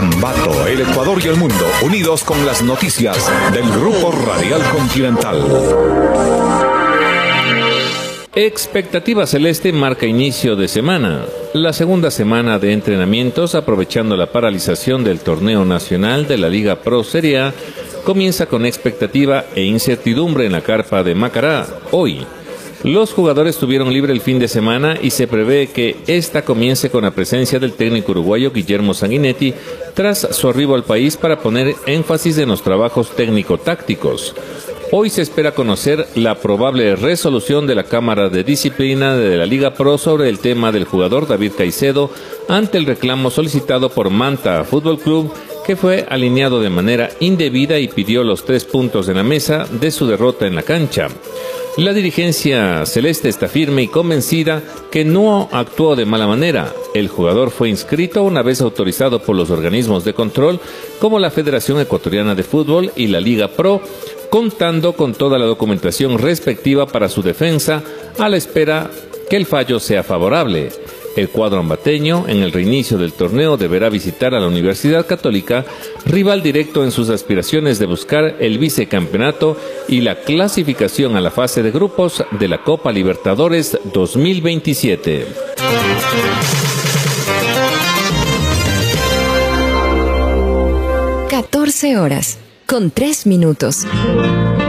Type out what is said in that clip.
Ambato, el Ecuador y el mundo, unidos con las noticias del Grupo Radial Continental. Expectativa celeste marca inicio de semana. La segunda semana de entrenamientos, aprovechando la paralización del torneo nacional de la Liga Pro Serie A, comienza con expectativa e incertidumbre en la carpa de Macará. Hoy, los jugadores tuvieron libre el fin de semana y se prevé que esta comience con la presencia del técnico uruguayo Guillermo Sanguinetti tras su arribo al país para poner énfasis en los trabajos técnico-tácticos. Hoy se espera conocer la probable resolución de la Cámara de Disciplina de la Liga Pro sobre el tema del jugador David Caicedo ante el reclamo solicitado por Manta Fútbol Club, que fue alineado de manera indebida y pidió los 3 puntos en la mesa de su derrota en la cancha. La dirigencia celeste está firme y convencida que no actuó de mala manera. El jugador fue inscrito una vez autorizado por los organismos de control como la Federación Ecuatoriana de Fútbol y la Liga Pro, contando con toda la documentación respectiva para su defensa, a la espera que el fallo sea favorable. El cuadro ambateño, en el reinicio del torneo, deberá visitar a la Universidad Católica, rival directo en sus aspiraciones de buscar el vicecampeonato y la clasificación a la fase de grupos de la Copa Libertadores 2027. 14 horas, con 3 minutos.